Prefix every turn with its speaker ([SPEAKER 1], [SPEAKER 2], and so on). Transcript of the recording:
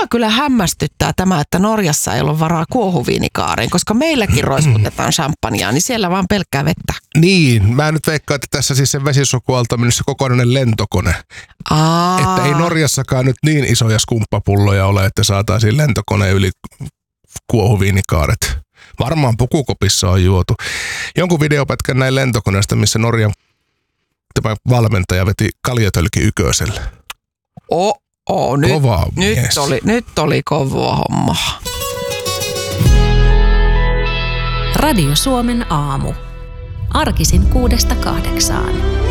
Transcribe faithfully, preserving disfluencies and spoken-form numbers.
[SPEAKER 1] mua kyllä hämmästyttää tämä, että Norjassa ei ole varaa kuohuviinikaariin, koska meilläkin roiskutetaan champagnea, niin siellä vaan pelkkää vettä.
[SPEAKER 2] Niin, mä nyt veikkaan, että tässä siis sen vesisokualta on mennyt se kokonainen lentokone.
[SPEAKER 1] Aa.
[SPEAKER 2] Että ei Norjassakaan nyt niin isoja skumppapulloja ole, että saataisiin lentokoneen yli kuohuviinikaaret. Varmaan pukukopissa on juotu. Jonkun videopätkän näin lentokoneesta, missä Norjan tämä valmentaja veti kaljatölki yköiselle.
[SPEAKER 1] Oh, oh, nyt,
[SPEAKER 2] kova
[SPEAKER 1] nyt,
[SPEAKER 2] mies.
[SPEAKER 1] oli, nyt oli kova homma.
[SPEAKER 3] Radio Suomen aamu. Arkisin kuudesta kahdeksaan.